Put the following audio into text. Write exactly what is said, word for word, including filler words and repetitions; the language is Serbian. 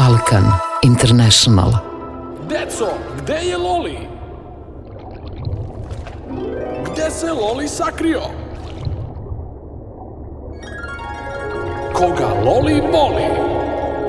Balkan International. Deco, gde je Loli? Gde se Loli sakrio? Koga Loli boli?